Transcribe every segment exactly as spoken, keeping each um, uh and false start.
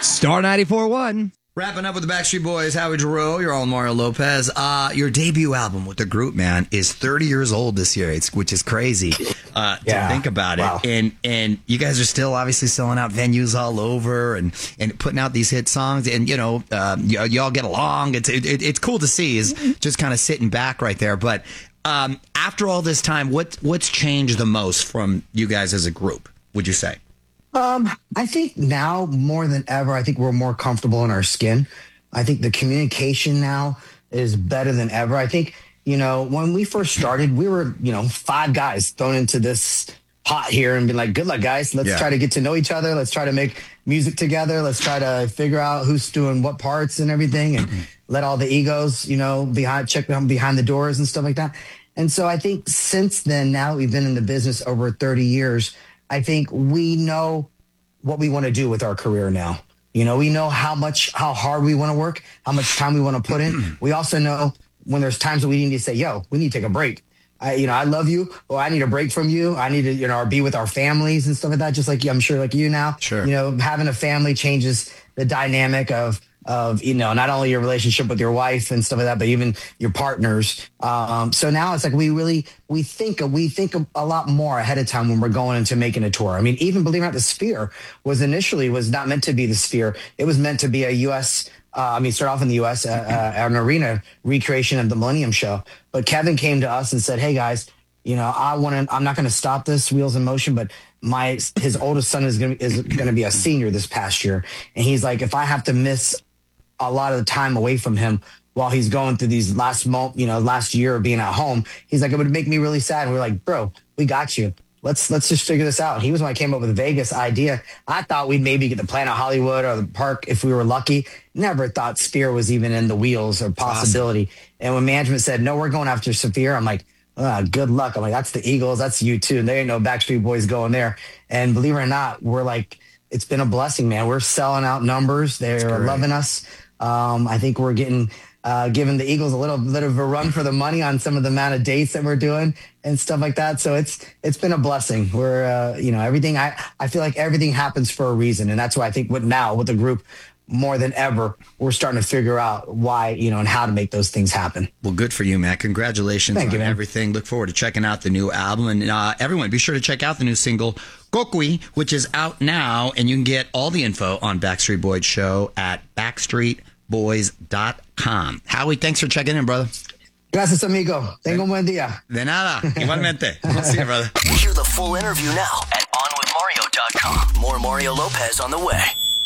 Star ninety-four point one. Wrapping up with the Backstreet Boys, Howie Giroux, you're all Mario Lopez. Uh, your debut album with the group, man, is thirty years old this year, it's, which is crazy uh, yeah. to think about wow. it. And and you guys are still obviously selling out venues all over and, and putting out these hit songs. And, you know, uh, y- y'all get along. It's it, it's cool to see is just kind of sitting back right there. But um, after all this time, what what's changed the most from you guys as a group, would you say? Um, I think now more than ever, I think we're more comfortable in our skin. I think the communication now is better than ever. I think, you know, when we first started, we were, you know, five guys thrown into this pot here and been like, good luck, guys. Let's Yeah. try to get to know each other. Let's try to make music together. Let's try to figure out who's doing what parts and everything and let all the egos, you know, behind, check them behind the doors and stuff like that. And so I think since then, now that we've been in the business over thirty years, I think we know what we want to do with our career now. You know, we know how much, how hard we want to work, how much time we want to put in. We also know when there's times that we need to say, yo, we need to take a break. I, you know, I love you, or I need a break from you. I need to, you know, or be with our families and stuff like that. Just like I'm sure like you now, Sure. You know, having a family changes the dynamic of, of, you know, not only your relationship with your wife and stuff like that, but even your partners. Um, so now it's like we really, we think, we think a lot more ahead of time when we're going into making a tour. I mean, even believe it or not, the Sphere was initially was not meant to be the Sphere. It was meant to be a U S Uh, I mean, start off in the U S, uh, uh, an arena recreation of the Millennium Show. But Kevin came to us and said, hey guys, you know, I want to, I'm not going to stop this Wheels in Motion, but my, his oldest son is going to, is going to be a senior this past year. And he's like, if I have to miss a lot of the time away from him while he's going through these last mo, you know, last year of being at home, he's like, it would make me really sad. And we're like, bro, we got you. Let's let's just figure this out. He was when I came up with the Vegas idea. I thought we'd maybe get the Planet Hollywood or the park if we were lucky. Never thought Sphere was even in the wheels or possibility. Awesome. And when management said, no, we're going after Sphere, I'm like, ah, good luck. I'm like, that's the Eagles. That's you too. And there ain't no Backstreet Boys going there. And believe it or not, we're like, it's been a blessing, man. We're selling out numbers. They're loving us. Um, I think we're getting uh, giving the Eagles a little bit of a run for the money on some of the amount of dates that we're doing and stuff like that. So it's it's been a blessing. We're uh, you know everything. I I feel like everything happens for a reason, and that's why I think with now with the group more than ever, we're starting to figure out why, you know, and how to make those things happen. Well, good for you, man. Congratulations Thank on you, man. everything. Look forward to checking out the new album. And uh, everyone, be sure to check out the new single, Kokwi, which is out now. And you can get all the info on Backstreet Boys Show at backstreet boys dot com. Howie, thanks for checking in, brother. Gracias, amigo. Tengo un buen día. De nada. Igualmente. We'll see you, brother. Hear the full interview now at on with mario dot com. More Mario Lopez on the way.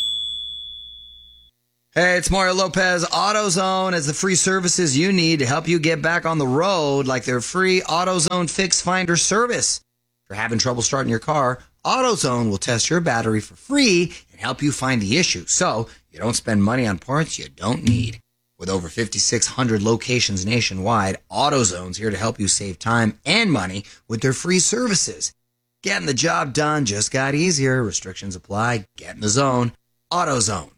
Hey, it's Mario Lopez. AutoZone has the free services you need to help you get back on the road, like their free AutoZone Fix Finder service. If you're having trouble starting your car, AutoZone will test your battery for free and help you find the issue, so you don't spend money on parts you don't need. With over fifty-six hundred locations nationwide, AutoZone's here to help you save time and money with their free services. Getting the job done just got easier. Restrictions apply. Get in the zone. AutoZone.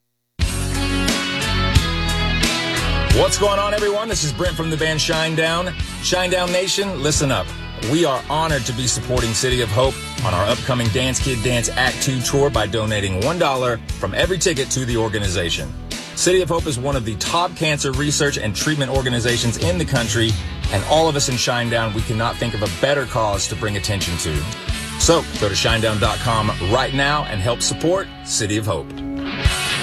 What's going on, everyone? This is Brent from the band Shinedown. Shinedown Nation, listen up. We are honored to be supporting City of Hope on our upcoming Dance Kid Dance Act two tour by donating one dollar from every ticket to the organization. City of Hope is one of the top cancer research and treatment organizations in the country, and all of us in Shinedown, we cannot think of a better cause to bring attention to. So go to shinedown dot com right now and help support City of Hope.